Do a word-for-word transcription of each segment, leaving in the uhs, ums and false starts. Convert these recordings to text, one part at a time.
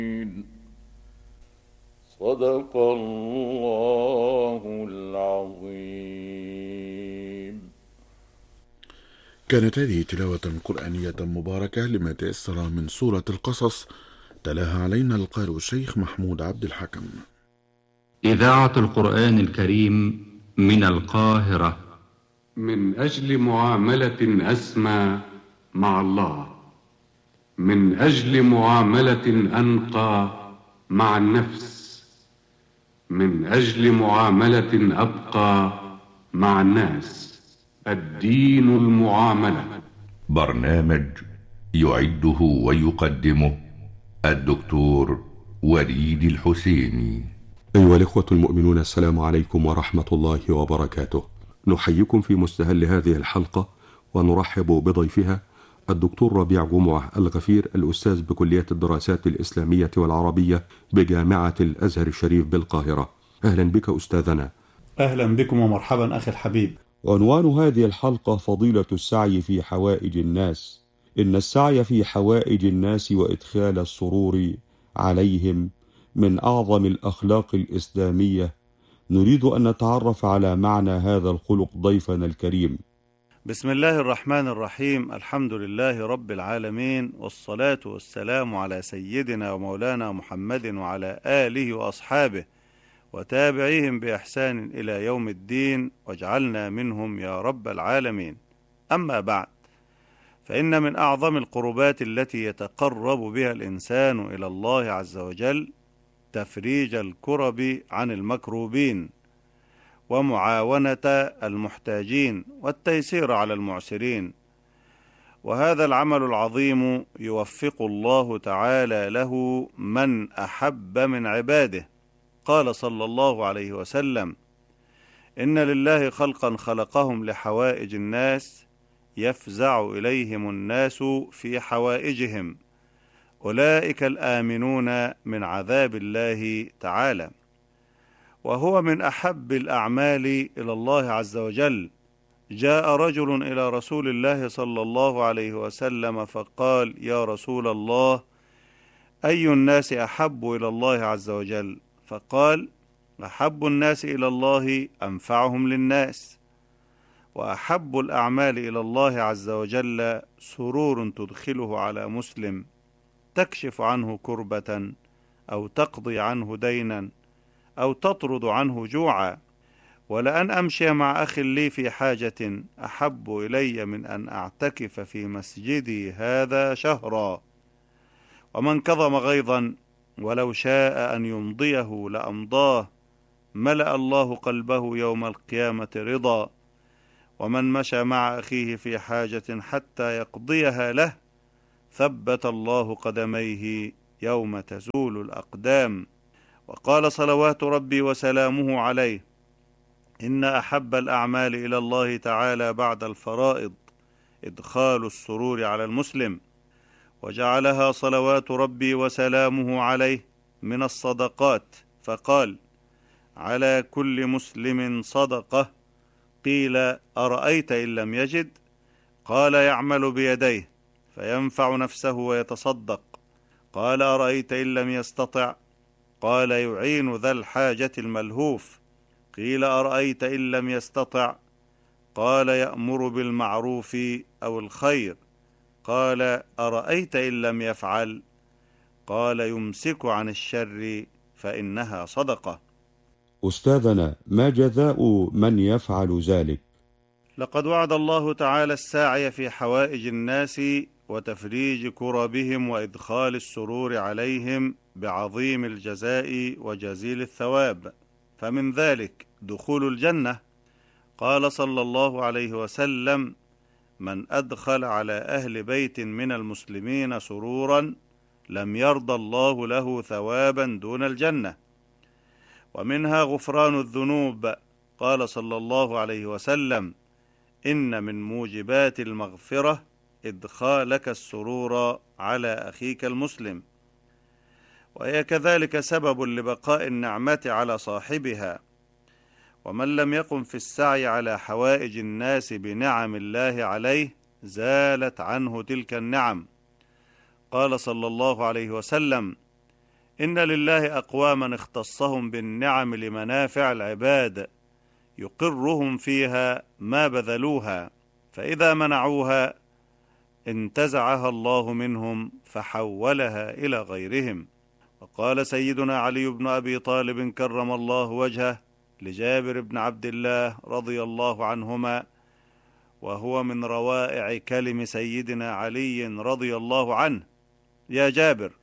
صدق الله العظيم. كانت هذه تلاوة قرآنية مباركة لما تيسر من سورة القصص، تلاها علينا القارئ الشيخ محمود عبد الحكم. إذاعة القرآن الكريم من القاهرة. من أجل معاملة أسمى مع الله، من أجل معاملة أنقى مع النفس، من أجل معاملة أبقى مع الناس، الدين المعاملة. برنامج يعده ويقدمه الدكتور وليد الحسيني. أيها الإخوة المؤمنون، السلام عليكم ورحمة الله وبركاته. نحييكم في مستهل هذه الحلقة ونرحب بضيفها الدكتور ربيع جمعة الغفير، الأستاذ بكلية الدراسات الإسلامية والعربية بجامعة الأزهر الشريف بالقاهرة. أهلا بك أستاذنا. أهلا بكم ومرحبا أخي الحبيب. عنوان هذه الحلقة فضيلة السعي في حوائج الناس. إن السعي في حوائج الناس وإدخال السرور عليهم من أعظم الأخلاق الإسلامية. نريد أن نتعرف على معنى هذا الخلق ضيفنا الكريم. بسم الله الرحمن الرحيم. الحمد لله رب العالمين، والصلاة والسلام على سيدنا ومولانا محمد وعلى آله وأصحابه وتابعيهم بإحسان إلى يوم الدين، واجعلنا منهم يا رب العالمين. أما بعد، فإن من أعظم القربات التي يتقرب بها الإنسان إلى الله عز وجل تفريج الكرب عن المكروبين، ومعاونة المحتاجين، والتيسير على المعسرين. وهذا العمل العظيم يوفق الله تعالى له من أحب من عباده. قال صلى الله عليه وسلم: إن لله خلقا خلقهم لحوائج الناس، يفزع إليهم الناس في حوائجهم، أولئك الآمنون من عذاب الله تعالى. وهو من أحب الأعمال إلى الله عز وجل. جاء رجل إلى رسول الله صلى الله عليه وسلم فقال: يا رسول الله، أي الناس أحب إلى الله عز وجل؟ فقال: أحب الناس إلى الله أنفعهم للناس، وأحب الأعمال إلى الله عز وجل سرور تدخله على مسلم، تكشف عنه كربة، أو تقضي عنه دينا، أو تطرد عنه جوعا. ولأن أمشي مع أخ لي في حاجة أحب إلي من أن أعتكف في مسجدي هذا شهرا. ومن كظم غيظا ولو شاء أن يمضيه لأمضاه، ملأ الله قلبه يوم القيامة رضا. ومن مشى مع أخيه في حاجة حتى يقضيها له، ثبت الله قدميه يوم تزول الأقدام. وقال صلوات ربي وسلامه عليه: إن أحب الأعمال إلى الله تعالى بعد الفرائض إدخال السرور على المسلم. وجعلها صلوات ربي وسلامه عليه من الصدقات، فقال: على كل مسلم صدقة. قيل: أرأيت إن لم يجد؟ قال: يعمل بيديه فينفع نفسه ويتصدق. قال: أرأيت إن لم يستطع؟ قال: يعين ذا الحاجة الملهوف. قيل: أرأيت إن لم يستطع؟ قال: يأمر بالمعروف أو الخير. قال: أرأيت إن لم يفعل؟ قال: يمسك عن الشر فإنها صدقة. أستاذنا، ما جزاء من يفعل ذلك؟ لقد وعد الله تعالى الساعي في حوائج الناس وتفريج كربهم وإدخال السرور عليهم بعظيم الجزاء وجزيل الثواب، فمن ذلك دخول الجنة. قال صلى الله عليه وسلم: من أدخل على أهل بيت من المسلمين سرورا لم يرضى الله له ثوابا دون الجنة. ومنها غفران الذنوب. قال صلى الله عليه وسلم: إن من موجبات المغفرة إدخالك السرور على أخيك المسلم. وهي كذلك سبب لبقاء النعمة على صاحبها. ومن لم يقم في السعي على حوائج الناس بنعم الله عليه زالت عنه تلك النعم. قال صلى الله عليه وسلم: إن لله أقواما اختصهم بالنعم لمنافع العباد يقرهم فيها ما بذلوها، فإذا منعوها انتزعها الله منهم فحولها إلى غيرهم. وقال سيدنا علي بن أبي طالب كرم الله وجهه لجابر بن عبد الله رضي الله عنهما، وهو من روائع كلم سيدنا علي رضي الله عنه: يا جابر،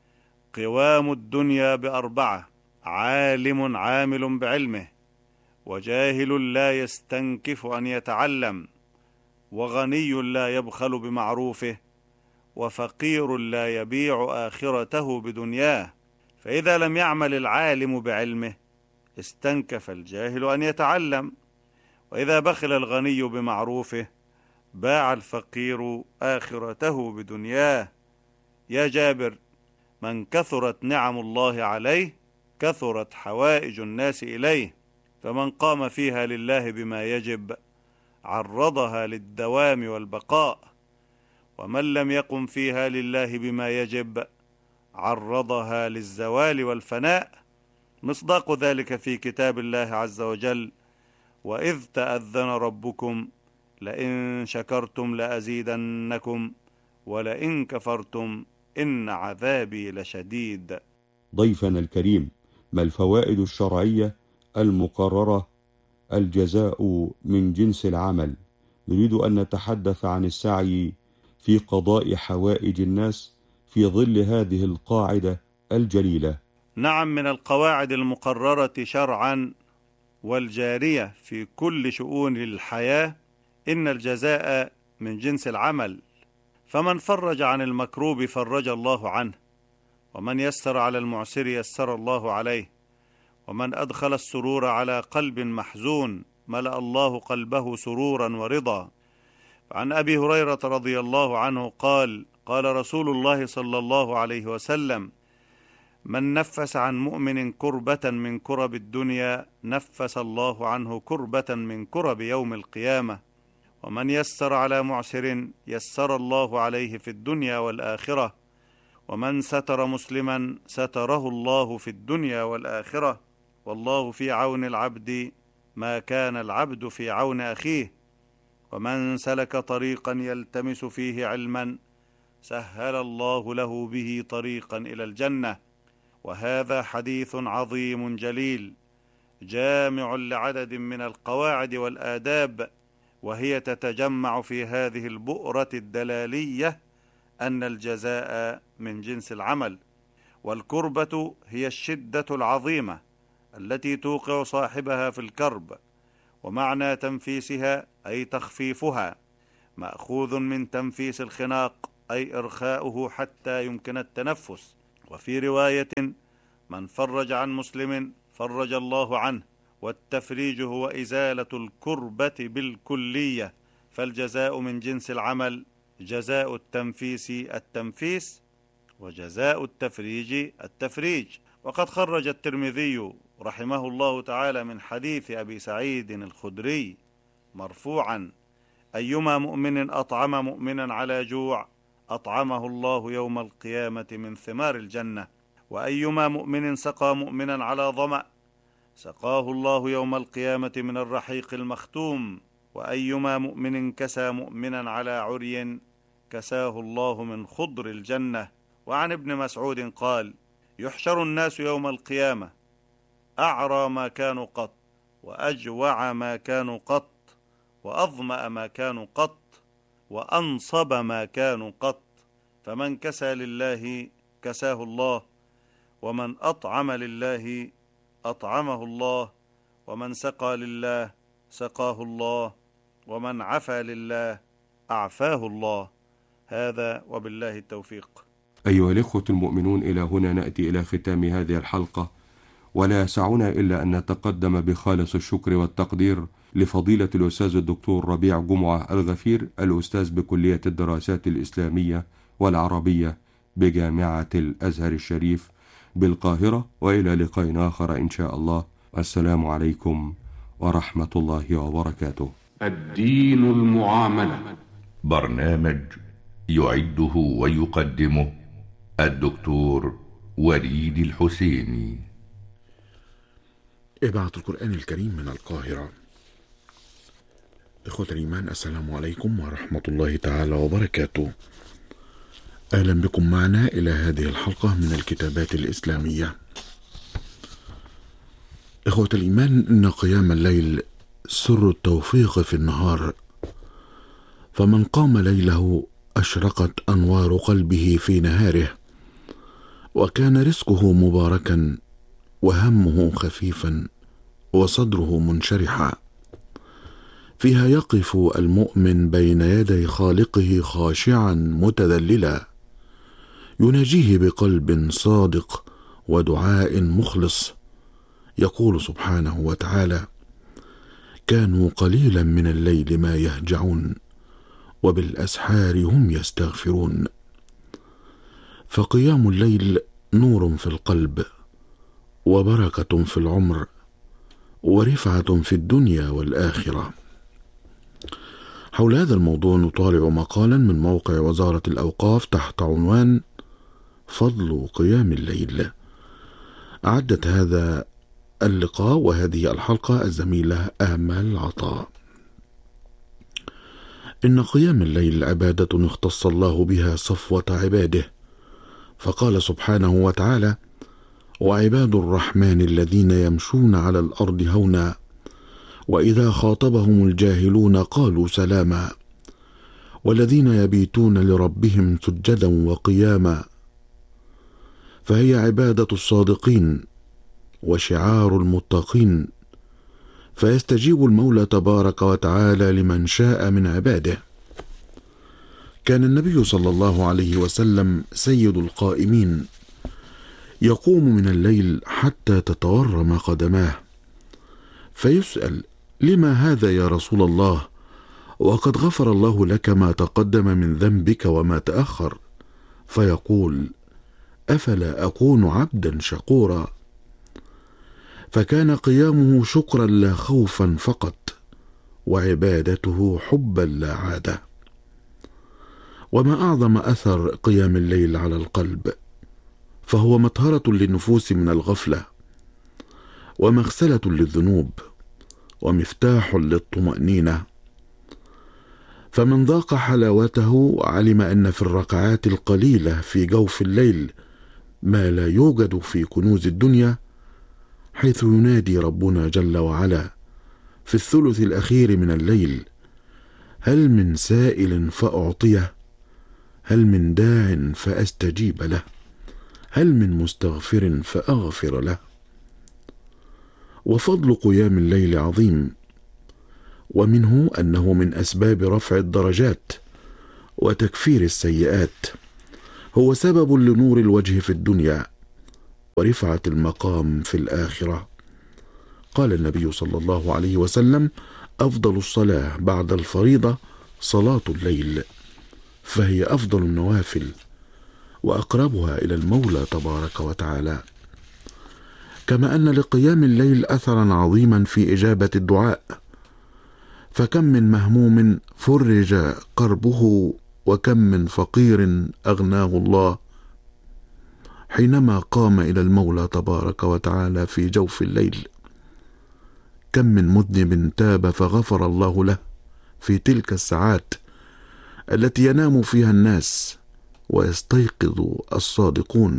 قوام الدنيا بأربعة: عالم عامل بعلمه، وجاهل لا يستنكف أن يتعلم، وغني لا يبخل بمعروفه، وفقير لا يبيع آخرته بدنياه. فإذا لم يعمل العالم بعلمه استنكف الجاهل أن يتعلم، وإذا بخل الغني بمعروفه باع الفقير آخرته بدنياه. يا جابر، من كثرت نعم الله عليه كثرت حوائج الناس إليه، فمن قام فيها لله بما يجب عرضها للدوام والبقاء، ومن لم يقم فيها لله بما يجب عرضها للزوال والفناء. مصداق ذلك في كتاب الله عز وجل: وإذ تأذن ربكم لئن شكرتم لأزيدنكم ولئن كفرتم إن عذابي لشديد. ضيفنا الكريم، ما الفوائد الشرعية المقررة؟ الجزاء من جنس العمل. نريد أن نتحدث عن السعي في قضاء حوائج الناس في ظل هذه القاعدة الجليلة. نعم، من القواعد المقررة شرعا والجارية في كل شؤون الحياة إن الجزاء من جنس العمل، فمن فرج عن المكروب فرج الله عنه، ومن يسر على المعسر يسر الله عليه، ومن أدخل السرور على قلب محزون ملأ الله قلبه سرورا ورضا. عن أبي هريرة رضي الله عنه قال: قال رسول الله صلى الله عليه وسلم: من نفس عن مؤمن كربة من كرب الدنيا نفس الله عنه كربة من كرب يوم القيامة، ومن يسر على معسر يسر الله عليه في الدنيا والآخرة، ومن ستر مسلما ستره الله في الدنيا والآخرة، والله في عون العبد ما كان العبد في عون أخيه، ومن سلك طريقا يلتمس فيه علما سهل الله له به طريقا إلى الجنة. وهذا حديث عظيم جليل جامع لعدد من القواعد والآداب، وهي تتجمع في هذه البؤرة الدلالية أن الجزاء من جنس العمل. والكربة هي الشدة العظيمة التي توقع صاحبها في الكرب، ومعنى تنفيسها أي تخفيفها، مأخوذ من تنفيس الخناق أي إرخاؤه حتى يمكن التنفس. وفي رواية: من فرج عن مسلم فرج الله عنه، والتفريج هو إزالة الكربة بالكلية، فالجزاء من جنس العمل جزاء التنفيس التنفيس، وجزاء التفريج التفريج. وقد خرج الترمذي رحمه الله تعالى من حديث أبي سعيد الخدري مرفوعا: أيما مؤمن أطعم مؤمنا على جوع أطعمه الله يوم القيامة من ثمار الجنة، وأيما مؤمن سقى مؤمنا على ظمأ سقاه الله يوم القيامة من الرحيق المختوم، وأيما مؤمن كسى مؤمنا على عري كساه الله من خضر الجنة. وعن ابن مسعود قال: يحشر الناس يوم القيامة أعرى ما كانوا قط، وأجوع ما كانوا قط، وأظمأ ما كانوا قط، وأنصب ما كانوا قط، فمن كسى لله كساه الله، ومن أطعم لله أطعمه الله، ومن سقى لله سقاه الله، ومن عفا لله أعفاه الله. هذا وبالله التوفيق. أيها الإخوة المؤمنون، إلى هنا نأتي إلى ختام هذه الحلقة، ولا يسعنا إلا أن نتقدم بخالص الشكر والتقدير لفضيلة الأستاذ الدكتور ربيع جمعة الغفير، الأستاذ بكلية الدراسات الإسلامية والعربية بجامعة الأزهر الشريف بالقاهرة، وإلى لقاء آخر إن شاء الله. السلام عليكم ورحمة الله وبركاته. الدين المعاملة، برنامج يعده ويقدمه الدكتور وريد الحسيني. إذاعة القرآن الكريم من القاهرة. إخوة الإيمان، السلام عليكم ورحمة الله تعالى وبركاته. أهلا بكم معنا إلى هذه الحلقة من الكتابات الإسلامية. إخوة الإيمان، إن قيام الليل سر التوفيق في النهار، فمن قام ليله أشرقت أنوار قلبه في نهاره، وكان رزقه مباركا وهمه خفيفا وصدره منشرحا. فيها يقف المؤمن بين يدي خالقه خاشعا متذللا، يناجيه بقلب صادق ودعاء مخلص. يقول سبحانه وتعالى: كانوا قليلا من الليل ما يهجعون وبالأسحار هم يستغفرون. فقيام الليل نور في القلب وبركة في العمر ورفعة في الدنيا والآخرة. حول هذا الموضوع نطالع مقالا من موقع وزارة الأوقاف تحت عنوان فضل قيام الليل. أعدت هذا اللقاء وهذه الحلقة الزميلة آمال عطاء. إن قيام الليل عبادة اختص الله بها صفوة عباده، فقال سبحانه وتعالى: وعباد الرحمن الذين يمشون على الأرض هونا وإذا خاطبهم الجاهلون قالوا سلاما والذين يبيتون لربهم سجدا وقياما. فهي عبادة الصادقين وشعار المتقين، فيستجيب المولى تبارك وتعالى لمن شاء من عباده. كان النبي صلى الله عليه وسلم سيد القائمين، يقوم من الليل حتى تتورم قدماه، فيسأل: لما هذا يا رسول الله، وقد غفر الله لك ما تقدم من ذنبك وما تأخر؟ فيقول: أفلا أكون عبدا شكورا؟ فكان قيامه شكرا لا خوفا فقط، وعبادته حبا لا عادة. وما أعظم أثر قيام الليل على القلب، فهو مطهرة للنفوس من الغفلة، ومغسلة للذنوب، ومفتاح للطمأنينة. فمن ذاق حلاوته علم أن في الركعات القليلة في جوف الليل ما لا يوجد في كنوز الدنيا، حيث ينادي ربنا جل وعلا في الثلث الأخير من الليل: هل من سائل فأعطيه، هل من داع فأستجيب له، هل من مستغفر فأغفر له. وفضل قيام الليل عظيم، ومنه أنه من أسباب رفع الدرجات وتكفير السيئات، هو سبب لنور الوجه في الدنيا ورفعة المقام في الآخرة. قال النبي صلى الله عليه وسلم: أفضل الصلاة بعد الفريضة صلاة الليل، فهي أفضل النوافل وأقربها إلى المولى تبارك وتعالى. كما أن لقيام الليل أثرا عظيما في إجابة الدعاء، فكم من مهموم فرج كربه، وكم من فقير أغناه الله حينما قام إلى المولى تبارك وتعالى في جوف الليل. كم من مذنب تاب فغفر الله له في تلك الساعات التي ينام فيها الناس ويستيقظ الصادقون.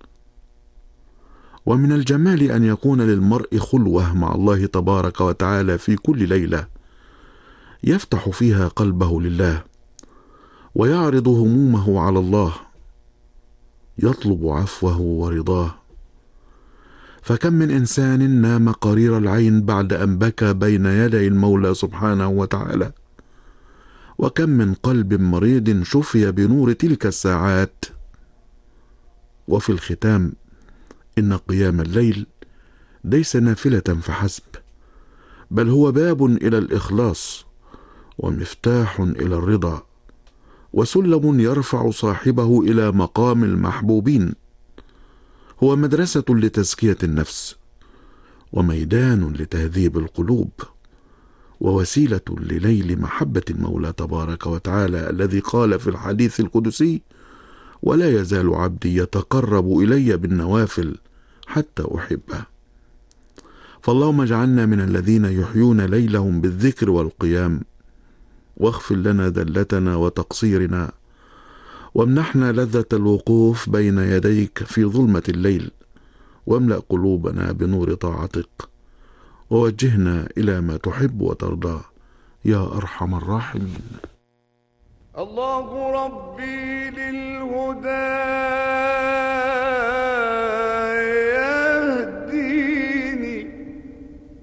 ومن الجمال أن يكون للمرء خلوة مع الله تبارك وتعالى في كل ليلة، يفتح فيها قلبه لله ويعرض همومه على الله، يطلب عفوه ورضاه. فكم من إنسان نام قرير العين بعد أن بكى بين يدي المولى سبحانه وتعالى، وكم من قلب مريض شفي بنور تلك الساعات. وفي الختام، إن قيام الليل ليس نافلة فحسب، بل هو باب إلى الإخلاص، ومفتاح إلى الرضا، وسلم يرفع صاحبه إلى مقام المحبوبين. هو مدرسة لتزكية النفس، وميدان لتهذيب القلوب، ووسيلة لنيل محبة المولى تبارك وتعالى، الذي قال في الحديث القدسي: ولا يزال عبدي يتقرب إلي بالنوافل حتى أحبه. فاللهم اجعلنا من الذين يحيون ليلهم بالذكر والقيام، واغفر لنا ذلتنا وتقصيرنا، وامنحنا لذة الوقوف بين يديك في ظلمة الليل، واملأ قلوبنا بنور طاعتك، ووجهنا إلى ما تحب وترضى يا أرحم الراحمين. الله ربي للهدى